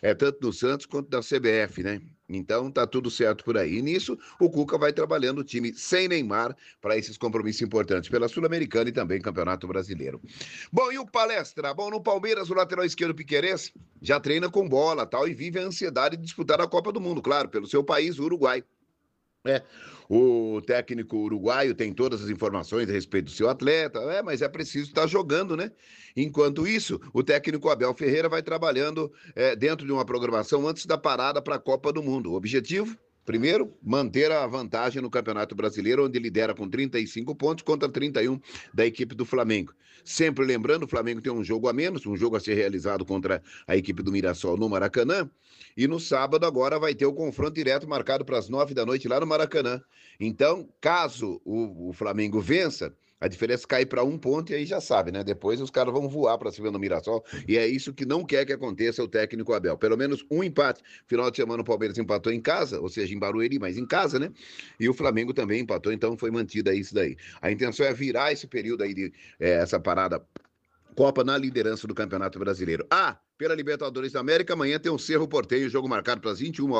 tanto do Santos quanto da CBF, né? Então tá tudo certo por aí. E nisso, o Cuca vai trabalhando o time sem Neymar para esses compromissos importantes pela Sul-Americana e também Campeonato Brasileiro. Bom, e o Palestra? Bom, no Palmeiras, o lateral esquerdo Piquerez já treina com bola tal e vive a ansiedade de disputar a Copa do Mundo, claro, pelo seu país, o Uruguai. É, o técnico uruguaio tem todas as informações a respeito do seu atleta, mas é preciso estar jogando, né? Enquanto isso, o técnico Abel Ferreira vai trabalhando dentro de uma programação antes da parada para a Copa do Mundo. O objetivo? Primeiro, manter a vantagem no Campeonato Brasileiro, onde lidera com 35 pontos contra 31 da equipe do Flamengo. Sempre lembrando, o Flamengo tem um jogo a menos, um jogo a ser realizado contra a equipe do Mirassol no Maracanã. E no sábado agora vai ter o confronto direto marcado para as 9 da noite lá no Maracanã. Então, caso o Flamengo vença, a diferença cai para 1 ponto e aí já sabe, né? Depois os caras vão voar para cima do Mirassol e é isso que não quer que aconteça o técnico Abel. Pelo menos um empate. Final de semana o Palmeiras empatou em casa, ou seja, em Barueri, mas em casa, né? E o Flamengo também empatou, então foi mantida isso daí. A intenção é virar esse período aí de essa parada Copa na liderança do Campeonato Brasileiro. Pela Libertadores da América, amanhã tem o Cerro Porteño, jogo marcado para as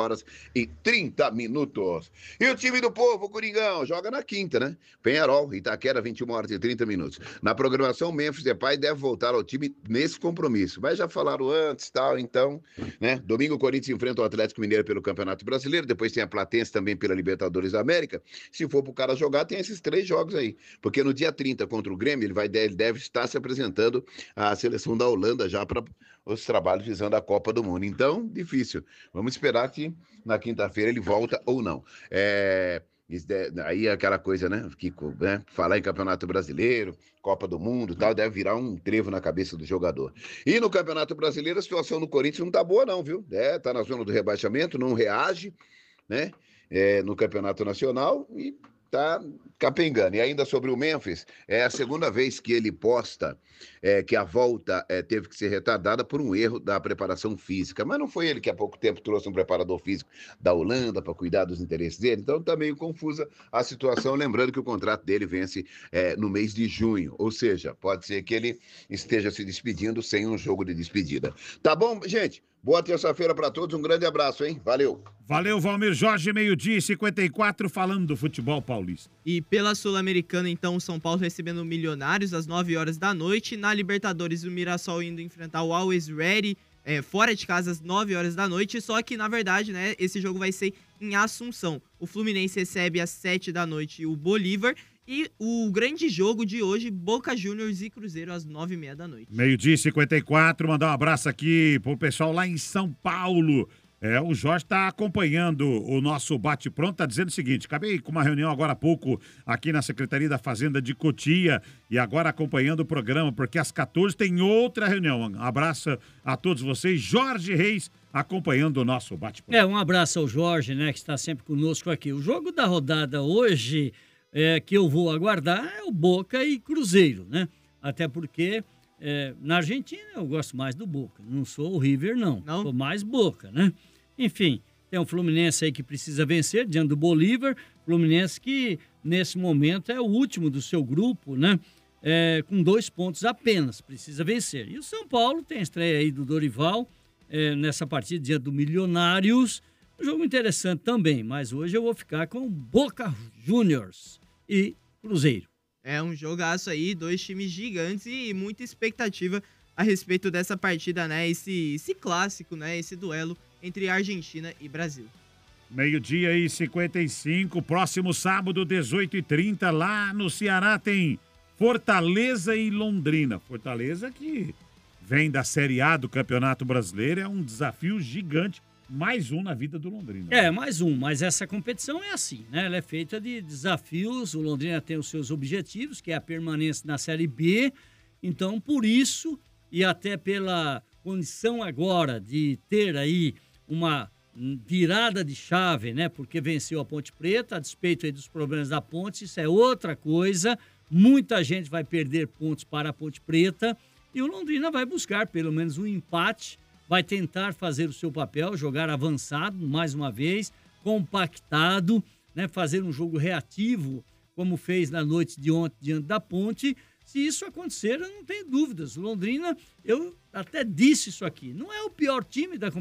21h30. E o time do povo, o Coringão, joga na quinta, né? Penharol, Itaquera, 21h30. Na programação, Memphis Depay deve voltar ao time nesse compromisso. Mas já falaram antes, tal, então, né? Domingo, o Corinthians enfrenta o Atlético Mineiro pelo Campeonato Brasileiro, depois tem a Platense também pela Libertadores da América. Se for pro cara jogar, tem esses 3 jogos aí. Porque no dia 30 contra o Grêmio, ele deve estar se apresentando à seleção da Holanda já para os trabalhos visando a Copa do Mundo. Então, difícil. Vamos esperar que na quinta-feira ele volta ou não. Aí aquela coisa, né? Falar em Campeonato Brasileiro, Copa do Mundo e tal, deve virar um trevo na cabeça do jogador. E no Campeonato Brasileiro, a situação no Corinthians não tá boa não, viu? Tá na zona do rebaixamento, não reage, né? No Campeonato Nacional e tá capengando. E ainda sobre o Memphis, é a segunda vez que ele posta que a volta teve que ser retardada por um erro da preparação física. Mas não foi ele que há pouco tempo trouxe um preparador físico da Holanda para cuidar dos interesses dele? Então tá meio confusa a situação, lembrando que o contrato dele vence no mês de junho. Ou seja, pode ser que ele esteja se despedindo sem um jogo de despedida. Tá bom, gente? Boa terça-feira para todos, um grande abraço, hein? Valeu! Valeu, Valmir Jorge, 12h54, falando do futebol paulista. E pela Sul-Americana, então, o São Paulo recebendo o Milionários às 9h da noite. Na Libertadores, o Mirassol indo enfrentar o Always Ready, fora de casa às 9h da noite. Só que, na verdade, né, esse jogo vai ser em Assunção. O Fluminense recebe às 7 da noite o Bolívar. E o grande jogo de hoje, Boca Juniors e Cruzeiro às 9h30 da noite. 12h54, mandar um abraço aqui pro pessoal lá em São Paulo. O Jorge está acompanhando o nosso bate-pronto, tá dizendo o seguinte: acabei com uma reunião agora há pouco aqui na Secretaria da Fazenda de Cotia e agora acompanhando o programa, porque às 14 tem outra reunião. Um abraço a todos vocês. Jorge Reis acompanhando o nosso bate-pronto. Um abraço ao Jorge, né, que está sempre conosco aqui. O jogo da rodada hoje que eu vou aguardar é o Boca e Cruzeiro, né? Até porque na Argentina eu gosto mais do Boca. Não sou o River, não. Sou mais Boca, né? Enfim, tem o Fluminense aí que precisa vencer diante do Bolívar. Fluminense que, nesse momento, é o último do seu grupo, né? Com 2 pontos apenas. Precisa vencer. E o São Paulo tem a estreia aí do Dorival nessa partida diante do Milionários. Um jogo interessante também, mas hoje eu vou ficar com Boca Juniors e Cruzeiro. É um jogaço aí, 2 times gigantes e muita expectativa a respeito dessa partida, né? Esse clássico, né? Esse duelo entre Argentina e Brasil. 12h55, próximo sábado, 18h30, lá no Ceará tem Fortaleza e Londrina. Fortaleza que vem da Série A do Campeonato Brasileiro, é um desafio gigante. Mais um na vida do Londrina. Mais um, mas essa competição é assim, né? Ela é feita de desafios, o Londrina tem os seus objetivos, que é a permanência na Série B, então por isso, e até pela condição agora de ter aí uma virada de chave, né? Porque venceu a Ponte Preta, a despeito aí dos problemas da Ponte, isso é outra coisa, muita gente vai perder pontos para a Ponte Preta, e o Londrina vai buscar pelo menos um empate, vai tentar fazer o seu papel, jogar avançado mais uma vez, compactado, né, fazer um jogo reativo, como fez na noite de ontem diante da Ponte. Se isso acontecer, eu não tenho dúvidas. O Londrina, eu até disse isso aqui, não é o pior time da competição.